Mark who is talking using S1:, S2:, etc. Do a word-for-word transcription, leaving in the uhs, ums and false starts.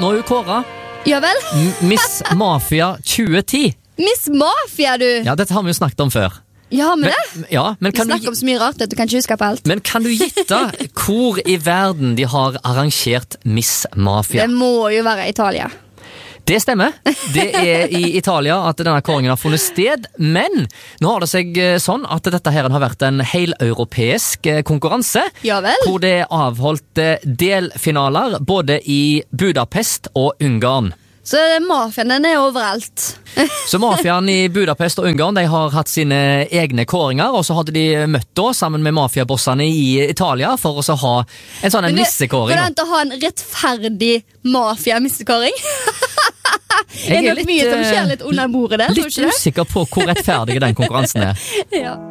S1: Nå er hun kåret
S2: Ja vel?
S1: M- Miss Mafia tjue ti.
S2: Miss Mafia, du!
S1: Ja, dette har vi jo snakket om før.
S2: Ja, men,
S1: Men, ja, men,
S2: Vi
S1: kan
S2: snakker
S1: du,
S2: om så mye rart at du kan ikke huske på alt.
S1: men kan du gitte hvor i verden de har arrangert Miss Mafia?
S2: Det må jo være Italia.
S1: Det stemmer. Det er i Italia at denne kåringen har funnet sted, men nå har det seg sånn at dette her har vært en heleuropeisk konkurranse,
S2: Ja vel?
S1: hvor det er avholdt delfinaler både i Budapest og Ungarn.
S2: Så mafiaen den er overalt.
S1: Så mafiaen i Budapest og Ungarn de har hatt sine egne kåringer, og så hadde de møtt da sammen med mafiabossene i Italia for å så ha en sånn en
S2: Men det-
S1: nissekåring.
S2: Går det an til å ha en rettferdig mafia-mistekåring?
S1: Jeg
S2: er
S1: er
S2: nok
S1: litt,
S2: mye som
S1: eh,
S2: skjer litt under bordet der, tror
S1: Litt
S2: du ikke det?
S1: usikker på hvor rettferdig den konkurransen er.
S2: Ja.